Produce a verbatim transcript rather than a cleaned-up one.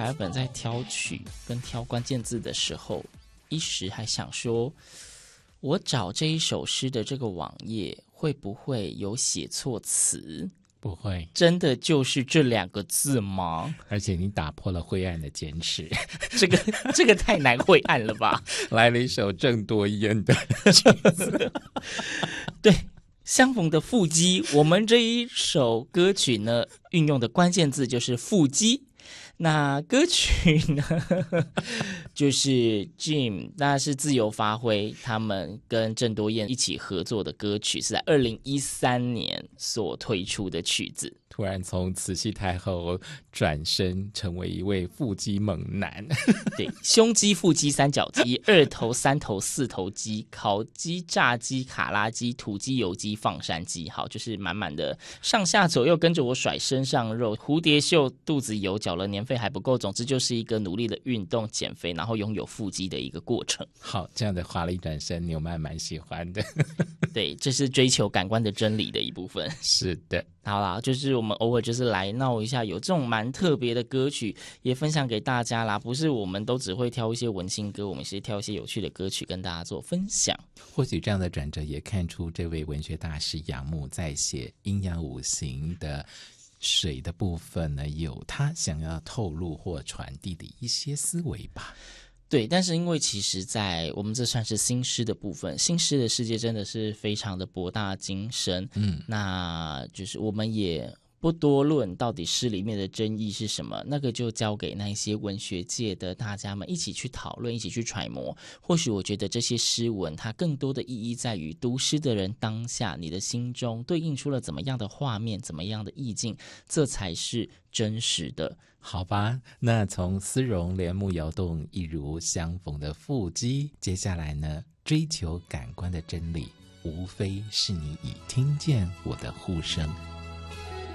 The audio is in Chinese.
凯尔本在挑曲跟挑关键字的时候，一时还想说，我找这一首诗的这个网页会不会有写错词？ 不会， 真的就是这两个字吗？ 而且你打破了灰暗的坚持， 这个这个太难灰暗了吧？ 来了一首郑多燕的曲子。 对，相逢的腹肌，我们这一首歌曲呢，运用的关键字就是腹肌。那歌曲呢，就是 Jim， 那是自由发挥，他们跟郑多燕一起合作的歌曲，是在二零一三年所推出的曲子。 突然从慈禧太后转身成为一位腹肌猛男。 对，胸肌、腹肌、三角肌、二头、三头、四头肌、烤鸡、炸鸡、卡拉鸡、土鸡、油鸡、放山鸡，好，就是满满的上下左右跟着我甩身上肉，蝴蝶袖，肚子有缴了年费还不够，总之就是一个努力的运动减肥，然后拥有腹肌的一个过程。 好，这样的华丽转身纽曼蛮喜欢的。 对，这是追求感官的真理的一部分。 是的， 好啦，就是我们偶尔就是来闹一下，有这种蛮特别的歌曲也分享给大家啦。不是我们都只会挑一些文青歌，我们是挑一些有趣的歌曲跟大家做分享。 或许这样的转折也看出这位文学大师杨牧在写阴阳五行的水的部分呢，有他想要透露或传递的一些思维吧。 对，但是因为其实在我们这算是新诗的部分，新诗的世界真的是非常的博大精深， 嗯， 那就是我们也不多论到底诗里面的真意是什么，那个就交给那些文学界的大家们一起去讨论，一起去揣摩。或许我觉得这些诗文它更多的意义在于读诗的人当下你的心中对应出了怎么样的画面，怎么样的意境，这才是真实的。 好吧，那从丝绒帘幕摇动一如相逢的腹肌，接下来呢，追求感官的真理无非是你已听见我的呼声，